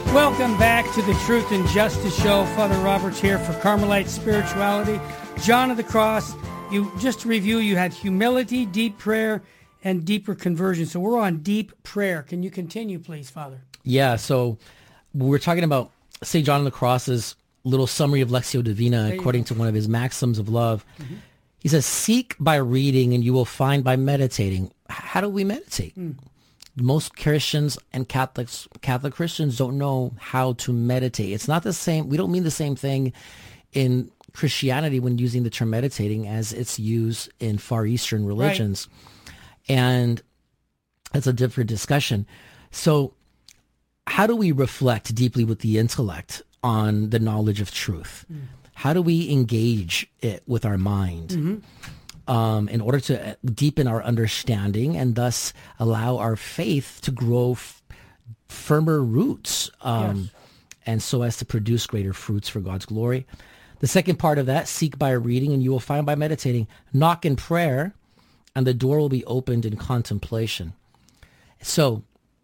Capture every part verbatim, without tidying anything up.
Welcome back to the Truth and Justice Show. Father Roberts here for Carmelite Spirituality. John of the Cross. You just to review, you had humility, deep prayer, and deeper conversion. So we're on deep prayer. Can you continue, please, Father? Yeah, so we're talking about Saint John of the Cross's little summary of Lectio Divina according to one of his maxims of love. Mm-hmm. He says, seek by reading and you will find by meditating. How do we meditate? Mm. Most Christians and Catholics, Catholic Christians don't know how to meditate. It's not the same. We don't mean the same thing in Christianity when using the term meditating as it's used in Far Eastern religions. Right. And that's a different discussion. So how do we reflect deeply with the intellect on the knowledge of truth? Mm. How do we engage it with our mind? Mm-hmm. Um, in order to deepen our understanding and thus allow our faith to grow f- firmer roots, um, yes. and so as to produce greater fruits for God's glory. The second part of that, seek by reading and you will find by meditating. Knock in prayer and the door will be opened in contemplation. So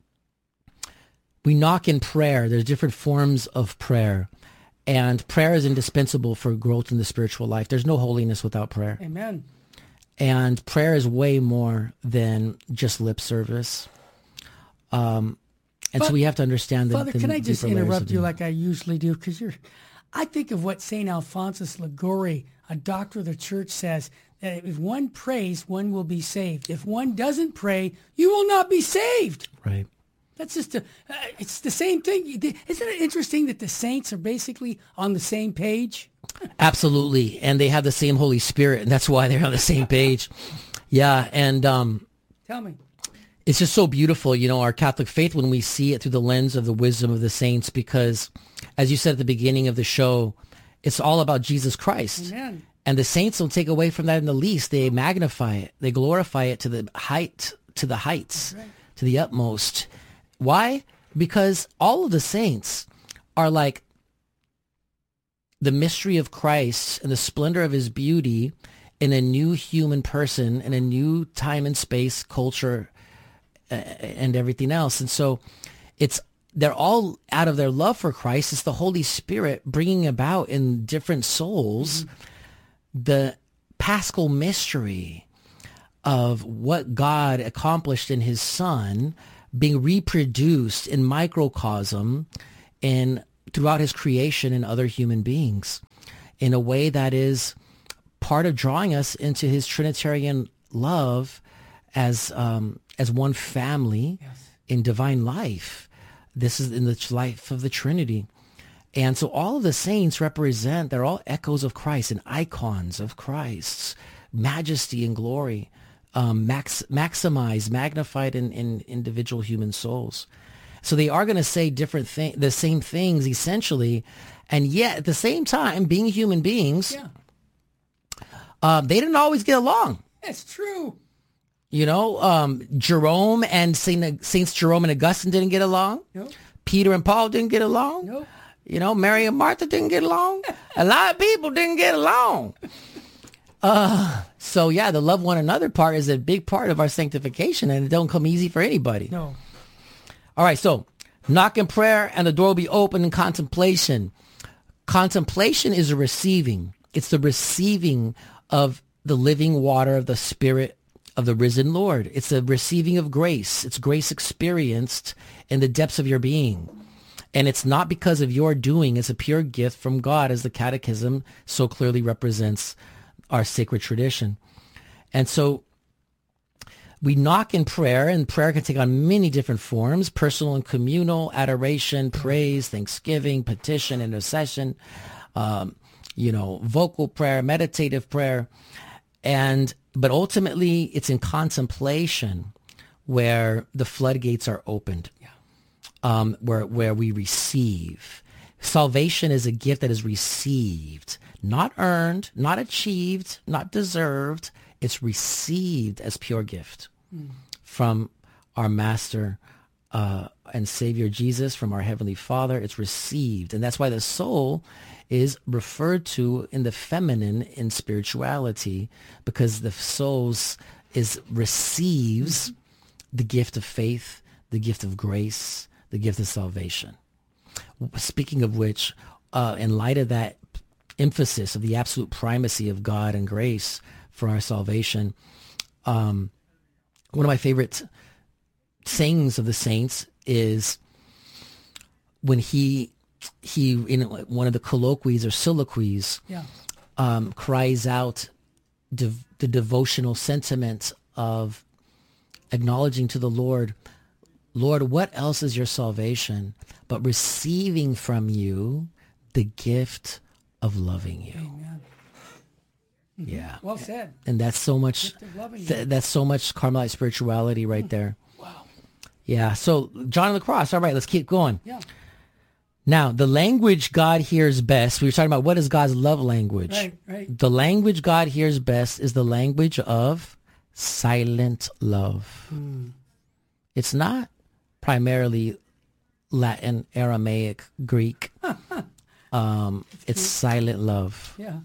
we knock in prayer. There's different forms of prayer. And prayer is indispensable for growth in the spiritual life. There's no holiness without prayer. Amen. And prayer is way more than just lip service. Um, and but, so we have to understand that. Father, the, can I just interrupt you the, like I usually do? Because you're, I think of what Saint Alphonsus Liguori, a doctor of the church, says, that if one prays, one will be saved. If one doesn't pray, you will not be saved. Right. That's just a, uh, it's the same thing. Isn't it interesting that the saints are basically on the same page? Absolutely. And they have the same Holy Spirit, and that's why they're on the same page. Yeah. And um, tell me. It's just so beautiful, you know, our Catholic faith when we see it through the lens of the wisdom of the saints, because as you said at the beginning of the show, it's all about Jesus Christ. Amen. And the saints don't take away from that in the least. They magnify it. They glorify it to the height, to the heights, right. to the utmost. Why? Because all of the saints are like the mystery of Christ and the splendor of his beauty in a new human person, in a new time and space, culture, uh, and everything else. And so it's, they're all out of their love for Christ. It's the Holy Spirit bringing about in different souls mm-hmm. the paschal mystery of what God accomplished in his Son being reproduced in microcosm and throughout his creation and other human beings in a way that is part of drawing us into his Trinitarian love as um, as one family yes. in divine life. This is in the life of the Trinity. And so all of the saints represent, they're all echoes of Christ and icons of Christ's majesty and glory. Um, max, maximized, magnified in, in individual human souls. So they are going to say different things, the same things essentially, and yet at the same time, being human beings, yeah. uh, they didn't always get along. That's true. You know, um, Jerome and Saint Saints Jerome and Augustine didn't get along. Nope. Peter and Paul didn't get along. Nope. You know, Mary and Martha didn't get along. A lot of people didn't get along. Uh, so yeah, the love one another part is a big part of our sanctification, and it don't come easy for anybody. No. All right, so knock in prayer and the door will be open in contemplation. Contemplation is a receiving. It's the receiving of the living water of the Spirit of the risen Lord. It's the receiving of grace. It's grace experienced in the depths of your being. And it's not because of your doing. It's a pure gift from God, as the Catechism so clearly represents our sacred tradition. And so we knock in prayer, and prayer can take on many different forms: personal and communal, adoration, praise, thanksgiving, petition, intercession, um, you know, vocal prayer, meditative prayer. And, but ultimately it's in contemplation where the floodgates are opened, yeah. um, where, where we receive. Salvation is a gift that is received, not earned, not achieved, not deserved. It's received as pure gift mm. from our Master uh, and Savior Jesus, from our Heavenly Father. It's received. And that's why the soul is referred to in the feminine in spirituality, because the soul is receives mm-hmm. the gift of faith, the gift of grace, the gift of salvation. Speaking of which, uh, in light of that emphasis of the absolute primacy of God and grace for our salvation, um, one of my favorite sayings of the saints is when he he in one of the colloquies or soliloquies Yeah. um, cries out dev- the devotional sentiment of acknowledging to the Lord, Lord, what else is your salvation but receiving from you the gift of loving you? Amen. Yeah. Well said. And that's so much, Gift of loving th- you. that's so much Carmelite spirituality right there. Wow. Yeah. So John of the Cross. All right, let's keep going. Yeah. Now, the language God hears best, we were talking about what is God's love language. Right, right. The language God hears best is the language of silent love. Hmm. It's not primarily Latin, Aramaic, Greek. um, it's silent love. Yeah.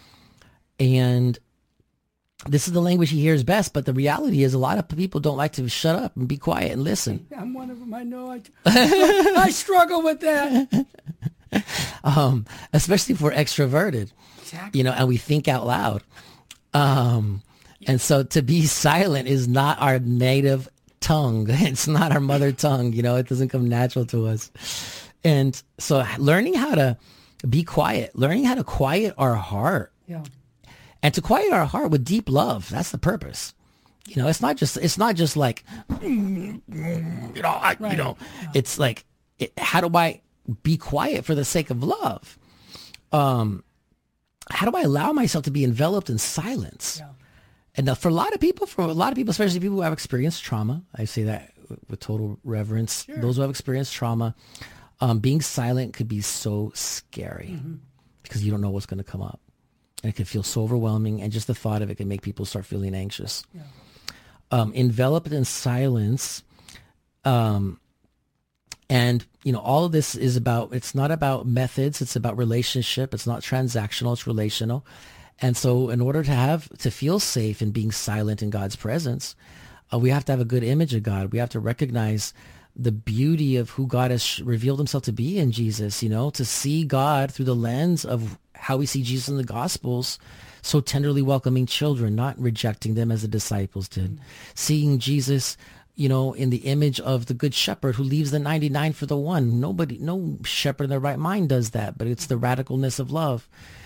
And this is the language he hears best, but the reality is a lot of people don't like to shut up and be quiet and listen. I'm one of them. I know. I, I struggle with that. Um, especially if we're extroverted, Exactly. you know, and we think out loud. Um, and so to be silent is not our native tongue. It's not our mother tongue. You know, it doesn't come natural to us. And so learning how to be quiet, learning how to quiet our heart, Yeah. and to quiet our heart with deep love. That's the purpose. You know, it's not just, it's not just like, you know, I, Right. you know, it's like, it, how do I be quiet for the sake of love? Um, how do I allow myself to be enveloped in silence? Yeah. And uh, for a lot of people, for a lot of people, especially people who have experienced trauma, I say that with total reverence, Sure. those who have experienced trauma, um, being silent could be so scary Mm-hmm. because you don't know what's going to come up. And it can feel so overwhelming, and just the thought of it can make people start feeling anxious. Yeah. Um, enveloped in silence, um, and, you know, all of this is about, it's not about methods, it's about relationship. It's not transactional, it's relational. And so in order to have, to feel safe in being silent in God's presence, uh, we have to have a good image of God. We have to recognize the beauty of who God has sh- revealed himself to be in Jesus, you know, to see God through the lens of how we see Jesus in the Gospels, so tenderly welcoming children, not rejecting them as the disciples did. Mm-hmm. Seeing Jesus, you know, in the image of the good shepherd who leaves the ninety-nine for the one. Nobody, no shepherd in their right mind does that, but it's the radicalness of love.